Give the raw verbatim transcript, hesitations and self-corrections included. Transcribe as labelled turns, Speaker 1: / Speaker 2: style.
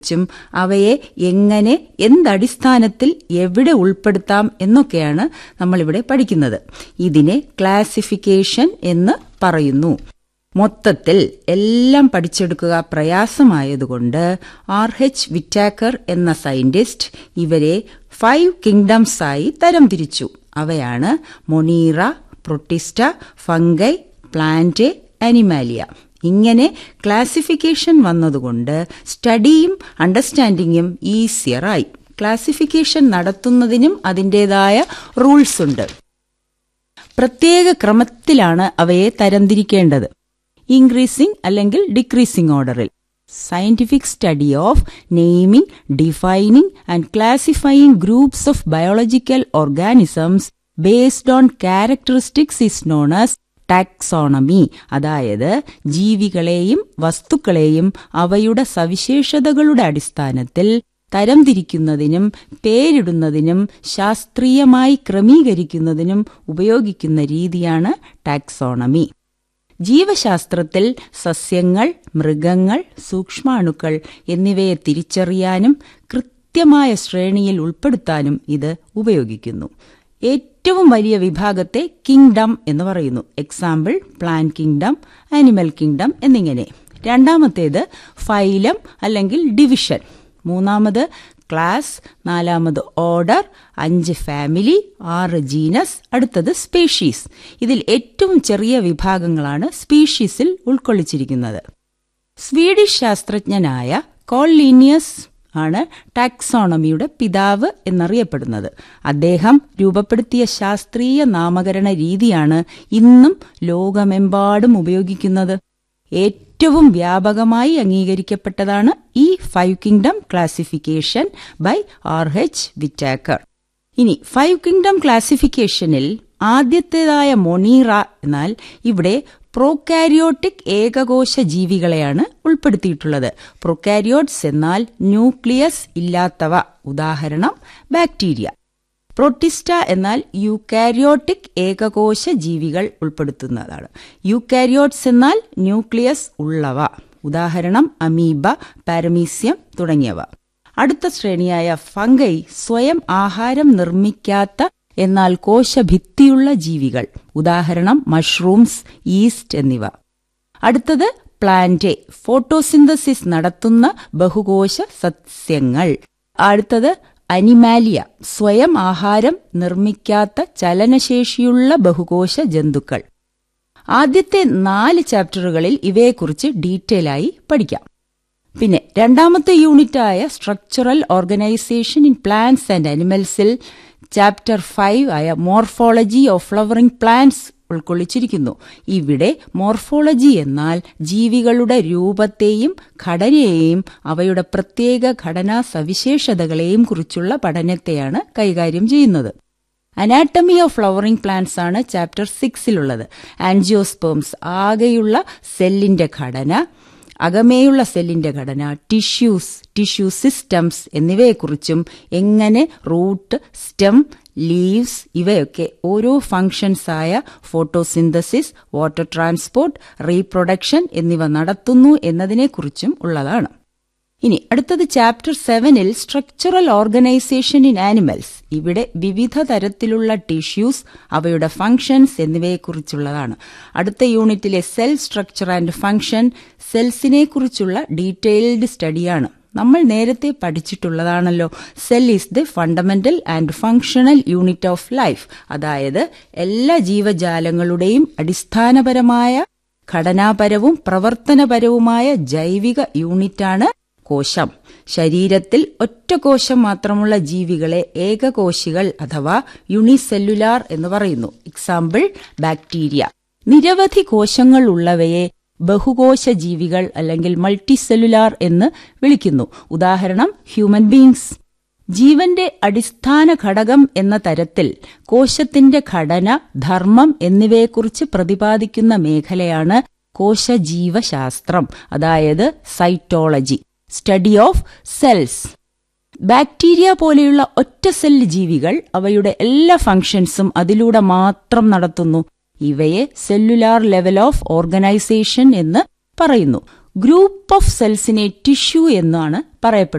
Speaker 1: ും അവയെ എങ്ങനെ എന്തടിസ്ഥാനത്തിൽ എവിടെ ഉൾപ്പെടുത്താം എന്നൊക്കെയാണ് നമ്മളിവിടെ പഠിക്കുന്നത്. ഇതിനെ ക്ലാസിഫിക്കേഷൻ എന്ന് പറയുന്നു. മൊത്തത്തിൽ എല്ലാം പഠിച്ചെടുക്കുക പ്രയാസമായതുകൊണ്ട് ആർ എച്ച് വിറ്റാക്കർ എന്ന സയന്റിസ്റ്റ് ഇവരെ ഫൈവ് കിങ്ഡംസ് ആയി തരംതിരിച്ചു. അവയാണ് Monera, Protista, fungi, plant, Animalia. ഇങ്ങനെ ക്ലാസിഫിക്കേഷൻ വന്നതുകൊണ്ട് സ്റ്റഡിയും അണ്ടർസ്റ്റാൻഡിങ്ങും ഈസിയറായി. ക്ലാസിഫിക്കേഷൻ നടത്തുന്നതിനും അതിൻ്റെതായ റൂൾസ് ഉണ്ട്. പ്രത്യേക ക്രമത്തിലാണ് അവയെ തരംതിരിക്കേണ്ടത്. ഇൻക്രീസിംഗ് അല്ലെങ്കിൽ ഡിക്രീസിംഗ് ഓർഡറിൽ. Scientific study of naming, ഡിഫൈനിംഗ് and classifying groups of biological organisms based on characteristics is known as taxonomy. അതായത് ജീവികളെയും വസ്തുക്കളെയും അവയുടെ സവിശേഷതകളുടെ അടിസ്ഥാനത്തിൽ തരംതിരിക്കുന്നതിനും പേരിടുന്നതിനും ശാസ്ത്രീയമായി ക്രമീകരിക്കുന്നതിനും ഉപയോഗിക്കുന്ന രീതിയാണ് ടാക്സോണമി. ജീവശാസ്ത്രത്തിൽ സസ്യങ്ങൾ, മൃഗങ്ങൾ, സൂക്ഷ്മാണുക്കൾ എന്നിവയെ തിരിച്ചറിയാനും കൃത്യമായ ശ്രേണിയിൽ ഉൾപ്പെടുത്താനും ഇത് ഉപയോഗിക്കുന്നു. ഏറ്റവും വലിയ വിഭാഗത്തെ കിങ്ഡം എന്ന് പറയുന്നു. Example plant kingdom, animal kingdom എന്നിങ്ങനെ. രണ്ടാമത്തേത് ഫൈലം അല്ലെങ്കിൽ ഡിവിഷൻ. മൂന്നാമത് ക്ലാസ്, നാലാമത് ഓർഡർ, അഞ്ച് ഫാമിലി, ആറ് ജീനസ്, അടുത്തത് സ്പീഷീസ്. ഇതിൽ ഏറ്റവും ചെറിയ വിഭാഗങ്ങളാണ് സ്പീഷീസിൽ ഉൾക്കൊള്ളിച്ചിരിക്കുന്നത്. സ്വീഡിഷ് ശാസ്ത്രജ്ഞനായ കോൾ ലീനിയസ് ആണ് ടാക്സോണമിയുടെ പിതാവ് എന്നറിയപ്പെടുന്നത്. അദ്ദേഹം രൂപപ്പെടുത്തിയ ശാസ്ത്രീയ നാമകരണ രീതിയാണ് ഇന്നും ലോകമെമ്പാടും ഉപയോഗിക്കുന്നത്. ഏറ്റവും വ്യാപകമായി അംഗീകരിക്കപ്പെട്ടതാണ് ഈ five kingdom classification by R H Whittaker. ഇനി ഫൈവ് കിങ്ഡം ക്ലാസിഫിക്കേഷനിൽ ആദ്യത്തേതായ മൊണീറ എന്നാൽ ഇവിടെ പ്രോകാരിയോട്ടിക് ഏകകോശ ജീവികളെയാണ് ഉൾപ്പെടുത്തിയിട്ടുള്ളത്. പ്രൊകാരിയോട്സ് എന്നാൽ ന്യൂക്ലിയസ് ഇല്ലാത്തവ, ഉദാഹരണം ബാക്ടീരിയ. പ്രൊട്ടിസ്റ്റ എന്നാൽ യൂകാരിയോട്ടിക് ഏകകോശ ജീവികൾ ഉൾപ്പെടുത്തുന്നതാണ്. യൂകാരിയോട്സ് എന്നാൽ ന്യൂക്ലിയസ് ഉള്ളവ, ഉദാഹരണം അമീബ, പാരമീസിയം തുടങ്ങിയവ. അടുത്ത ശ്രേണിയായ ഫംഗൈ സ്വയം ആഹാരം നിർമ്മിക്കാത്ത എന്നാൽ കോശഭിത്തിയുള്ള ജീവികൾ, ഉദാഹരണം മഷ്റൂംസ്, ഈസ്റ്റ് എന്നിവ. അടുത്തത് പ്ലാന്റ്, ഫോട്ടോസിന്തസിസ് നടത്തുന്ന ബഹുകോശ സസ്യങ്ങൾ. അടുത്തത് അനിമാലിയ, സ്വയം ആഹാരം നിർമ്മിക്കാത്ത ചലനശേഷിയുള്ള ബഹുകോശ ജന്തുക്കൾ. ആദ്യത്തെ നാല് ചാപ്റ്ററുകളിൽ ഇവയെക്കുറിച്ച് ഡീറ്റെയിൽ ആയി പഠിക്കാം. പിന്നെ രണ്ടാമത്തെ യൂണിറ്റായ structural organisation in plants and അനിമൽസിൽ chapter five ആയ മോർഫോളജി ഓഫ് ഫ്ലവറിംഗ് പ്ലാന്റ്സ് ഉൾക്കൊള്ളിച്ചിരിക്കുന്നു. ഇവിടെ മോർഫോളജി എന്നാൽ ജീവികളുടെ രൂപത്തെയും ഘടനയെയും അവയുടെ പ്രത്യേക ഘടനാ സവിശേഷതകളെയും കുറിച്ചുള്ള പഠനത്തെയാണ് കൈകാര്യം ചെയ്യുന്നത്. അനാട്ടമി ഓഫ് ഫ്ലവറിംഗ് പ്ലാന്റ്സ് ആണ് ചാപ്റ്റർ സിക്സിലുള്ളത്. ആൻജിയോസ്പേംസ്, ആകെയുള്ള സെല്ലിന്റെ ഘടന, അകമേയുള്ള സെല്ലിന്റെ ഘടന, ടിഷ്യൂസ്, ടിഷ്യൂ സിസ്റ്റംസ് എന്നിവയെക്കുറിച്ചും എങ്ങനെ റൂട്ട്, സ്റ്റെം, ലീവ്സ് ഇവയൊക്കെ ഓരോ ഫംഗ്ഷൻസായ ഫോട്ടോസിന്തസിസ്, വാട്ടർ ട്രാൻസ്പോർട്ട്, റീപ്രൊഡക്ഷൻ എന്നിവ നടത്തുന്നു എന്നതിനെക്കുറിച്ചും ഉള്ളതാണ്. ഇനി അടുത്തത് ചാപ്റ്റർ സെവനിൽ സ്ട്രക്ചറൽ ഓർഗനൈസേഷൻ ഇൻ ആനിമൽസ്. ഇവിടെ വിവിധ തരത്തിലുള്ള ടിഷ്യൂസ്, അവയുടെ ഫംഗ്ഷൻസ് എന്നിവയെക്കുറിച്ചുള്ളതാണ്. അടുത്ത യൂണിറ്റിലെ സെൽ സ്ട്രക്ചർ ആൻഡ് ഫംഗ്ഷൻ, സെൽസിനെ കുറിച്ചുള്ള ഡീറ്റെയിൽഡ് സ്റ്റഡിയാണ്. നമ്മൾ നേരത്തെ പഠിച്ചിട്ടുള്ളതാണല്ലോ, cell is the fundamental and functional unit of life. അതായത് എല്ലാ ജീവജാലങ്ങളുടെയും അടിസ്ഥാനപരമായ ഘടനാപരവും പ്രവർത്തനപരവുമായ ജൈവിക യൂണിറ്റാണ് കോശം. ശരീരത്തിൽ ഒറ്റ കോശം മാത്രമുള്ള ജീവികളെ ഏകകോശികൾ അഥവാ യൂണിസെല്ലുലാർ എന്ന് പറയുന്നു. Example bacteria. നിരവധി കോശങ്ങൾ ഉള്ളവയെ ബഹുകോശ ജീവികൾ അല്ലെങ്കിൽ മൾട്ടിസെല്ലുലാർ എന്ന് വിളിക്കുന്നു. ഉദാഹരണം ഹ്യൂമൻ ബീങ്സ്. ജീവന്റെ അടിസ്ഥാന ഘടകം എന്ന തരത്തിൽ കോശത്തിന്റെ ഘടന, ധർമ്മം എന്നിവയെക്കുറിച്ച് പ്രതിപാദിക്കുന്ന മേഖലയാണ് കോശജീവശാസ്ത്രം, അതായത് cytology, study of cells. Bacteria പോലെയുള്ള ഒറ്റ സെൽ ജീവികൾ അവയുടെ എല്ലാ ഫംഗ്ഷൻസും അതിലൂടെ മാത്രം നടത്തുന്നു. ഇവയെ സെല്ലുലാർ ലെവൽ ഓഫ് ഓർഗനൈസേഷൻ എന്ന് പറയുന്നു. ഗ്രൂപ്പ് ഓഫ് സെൽസിനെ ടിഷ്യൂ എന്നാണ് പറയപ്പെടുന്നത്.